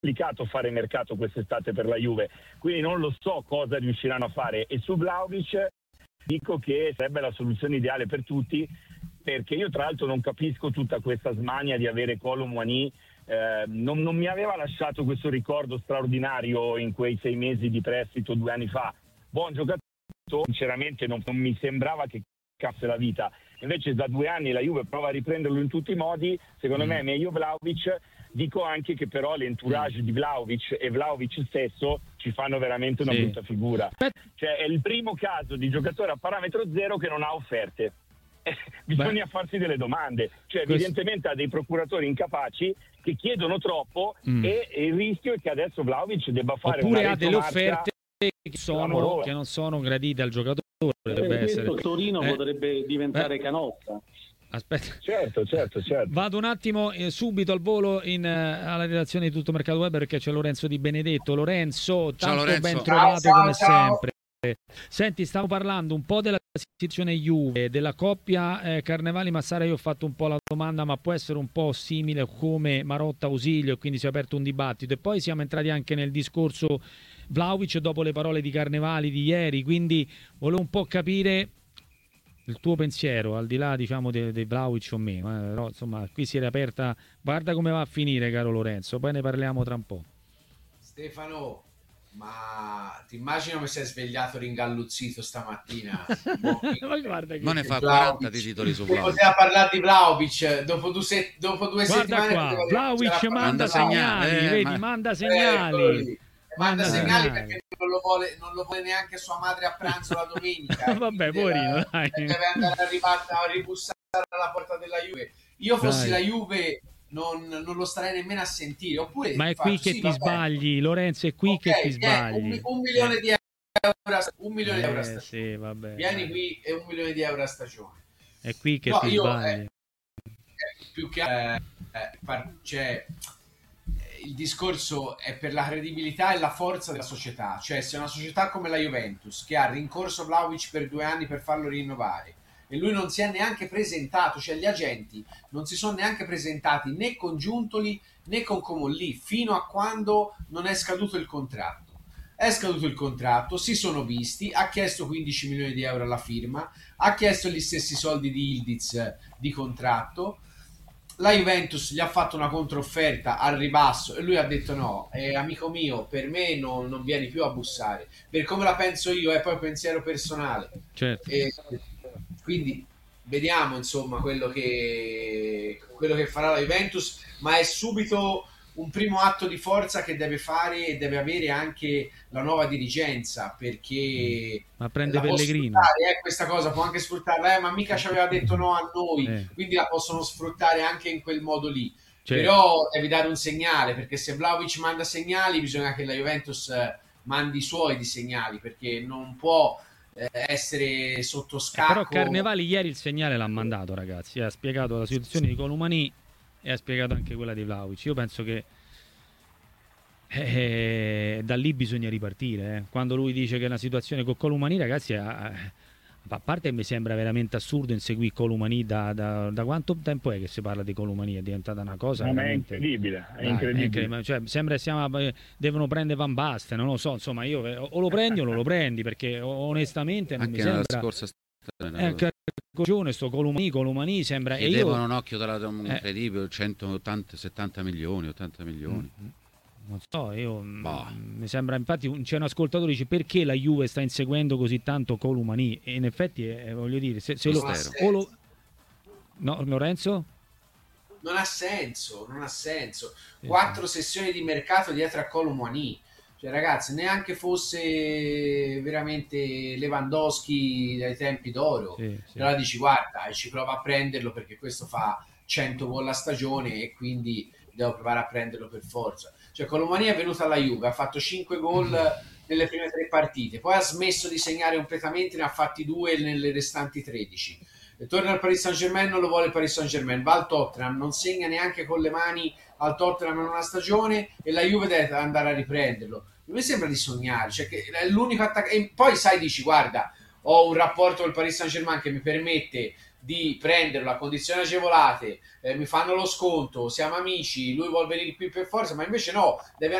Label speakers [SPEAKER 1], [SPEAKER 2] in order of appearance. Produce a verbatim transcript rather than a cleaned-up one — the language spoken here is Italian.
[SPEAKER 1] complicato fare mercato quest'estate per la Juve, quindi non lo so cosa riusciranno a fare. E su Vlahović dico che sarebbe la soluzione ideale per tutti, perché io tra l'altro non capisco tutta questa smania di avere Kolo Muani. Eh, non, non mi aveva lasciato questo ricordo straordinario in quei sei mesi di prestito due anni fa. Buon giocatore, sinceramente non, non mi sembrava che cazzo la vita. Invece da due anni la Juve prova a riprenderlo in tutti i modi. Secondo mm. me è meglio Vlahović. Dico anche che però l'entourage mm. di Vlahović e Vlahović stesso ci fanno veramente una sì. brutta figura. Cioè è il primo caso di giocatore a parametro zero che non ha offerte. Bisogna Beh. farsi delle domande, cioè Questo... evidentemente ha dei procuratori incapaci che chiedono troppo mm. e, e il rischio è che adesso Vlahović debba fare
[SPEAKER 2] oppure
[SPEAKER 1] una
[SPEAKER 2] ha delle offerte che, sono, che non sono gradite al giocatore. Dovrebbe
[SPEAKER 3] eh,
[SPEAKER 2] essere.
[SPEAKER 3] Torino eh. potrebbe diventare
[SPEAKER 2] Beh.
[SPEAKER 3] Canossa.
[SPEAKER 2] Aspetta,
[SPEAKER 1] certo, certo, certo.
[SPEAKER 2] Vado un attimo eh, subito al volo in, uh, alla redazione di Tutto Mercato Web perché c'è Lorenzo Di Benedetto. Lorenzo, tanto ciao, Lorenzo. Ben trovato ciao, come ciao. sempre. Senti, stavo parlando un po' della situazione Juve, della coppia eh, Carnevali-Massara. Io ho fatto un po' la domanda, ma può essere un po' simile come Marotta-Ausilio, e quindi si è aperto un dibattito. E poi siamo entrati anche nel discorso Vlahović dopo le parole di Carnevali di ieri, quindi volevo un po' capire il tuo pensiero, al di là diciamo di, di Vlahović o meno, eh, però insomma qui si è aperta, guarda come va a finire caro Lorenzo, poi ne parliamo tra un po'.
[SPEAKER 4] Stefano, ma ti immagino che sei svegliato ringalluzzito stamattina?
[SPEAKER 5] Guarda che non ne fa quaranta di titoli su Vlahović.
[SPEAKER 4] Poteva parlare di Vlahović dopo due, se... dopo due
[SPEAKER 2] guarda
[SPEAKER 4] settimane.
[SPEAKER 2] Qua, Vlahović manda segnali, eh, vedi, ma... manda segnali.
[SPEAKER 4] Manda segnali perché non lo, vuole, non lo vuole neanche sua madre a pranzo la domenica.
[SPEAKER 2] Vabbè, poverino, dai.
[SPEAKER 4] Deve andare a, ribatta, a ribussare alla porta della Juve. Io fossi dai. la Juve non, non lo starei nemmeno a sentire. Oppure
[SPEAKER 2] ma è
[SPEAKER 4] faccio,
[SPEAKER 2] qui che
[SPEAKER 4] sì,
[SPEAKER 2] ti
[SPEAKER 4] vabbè.
[SPEAKER 2] sbagli, Lorenzo, è qui okay, che ti sbagli.
[SPEAKER 4] Un, un milione di euro, un milione
[SPEAKER 2] eh,
[SPEAKER 4] di euro a stagione.
[SPEAKER 2] Sì, vabbè,
[SPEAKER 4] Vieni
[SPEAKER 2] vabbè.
[SPEAKER 4] qui e un milione di euro a stagione.
[SPEAKER 2] È qui che
[SPEAKER 4] no,
[SPEAKER 2] ti
[SPEAKER 4] io,
[SPEAKER 2] sbagli.
[SPEAKER 4] Eh, più che eh, eh, par- cioè, il discorso è per la credibilità e la forza della società, cioè se una società come la Juventus che ha rincorso Vlahović per due anni per farlo rinnovare e lui non si è neanche presentato, cioè gli agenti non si sono neanche presentati né con Giuntoli né con Comolli fino a quando non è scaduto il contratto. È scaduto il contratto, si sono visti, ha chiesto quindici milioni di euro alla firma, ha chiesto gli stessi soldi di Ildiz di contratto. La Juventus gli ha fatto una controfferta al ribasso e lui ha detto no, eh, amico mio, per me non, non vieni più a bussare, per come la penso io, è poi pensiero personale.
[SPEAKER 2] Certo.
[SPEAKER 4] E quindi vediamo insomma quello che, quello che farà la Juventus, ma è subito un primo atto di forza che deve fare e deve avere anche la nuova dirigenza, perché
[SPEAKER 2] ma prende Pellegrino
[SPEAKER 4] eh, questa cosa può anche sfruttarla, eh, ma mica ci aveva detto no a noi, eh. quindi la possono sfruttare anche in quel modo lì. Certo. Però devi dare un segnale, perché se Vlahović manda segnali bisogna che la Juventus mandi i suoi di segnali, perché non può eh, essere sotto scacco.
[SPEAKER 2] Eh, però Carnevali ieri il segnale l'ha mandato, ragazzi, ha spiegato la situazione di Kolo Muani e ha spiegato anche quella di Vlahović. Io penso che eh, da lì bisogna ripartire, eh. Quando lui dice che è una situazione con Kolo Muani, ragazzi, eh, a parte mi sembra veramente assurdo inseguire Kolo Muani da, da, da quanto tempo è che si parla di Kolo Muani? È diventata una cosa
[SPEAKER 1] no,
[SPEAKER 2] veramente...
[SPEAKER 1] è incredibile, è
[SPEAKER 2] Dai,
[SPEAKER 1] incredibile.
[SPEAKER 2] È incredibile. Cioè, sembra che siamo, devono prendere Van Basten, non lo so, insomma io o lo prendi o non lo prendi, perché onestamente non
[SPEAKER 5] anche
[SPEAKER 2] mi sembra...
[SPEAKER 5] Scorsa
[SPEAKER 2] Eh, coglione sto Kolo Muani, Kolo Muani sembra
[SPEAKER 5] e
[SPEAKER 2] io...
[SPEAKER 5] devono un occhio dalla incredibile, centottanta settanta milioni, ottanta milioni.
[SPEAKER 2] Mm-hmm. Non so, io
[SPEAKER 5] boh.
[SPEAKER 2] mi sembra, infatti c'è un ascoltatore che dice perché la Juve sta inseguendo così tanto Kolo Muani, e in effetti è, voglio dire, se, se lo, o lo... No, Lorenzo?
[SPEAKER 4] Non ha senso, non ha senso. Sì, Quattro sì. sessioni di mercato dietro a Kolo Muani. Cioè, ragazzi, neanche fosse veramente Lewandowski dai tempi d'oro. Sì, sì. Allora dici, guarda, ci prova a prenderlo perché questo fa cento gol a stagione e quindi devo provare a prenderlo per forza. Cioè, Kolo Muani è venuto alla Juve, ha fatto cinque gol nelle prime tre partite, poi ha smesso di segnare completamente, ne ha fatti due nelle restanti tredici. E torna al Paris Saint-Germain, non lo vuole il Paris Saint-Germain, va al Tottenham, non segna neanche con le mani al Tottenham in una stagione e la Juve deve andare a riprenderlo. Mi sembra di sognare, cioè che è l'unico attaccante. E poi sai, dici, guarda, ho un rapporto col Paris Saint-Germain che mi permette di prenderlo a condizioni agevolate, eh, mi fanno lo sconto, siamo amici, lui vuole venire qui per forza, ma invece no, deve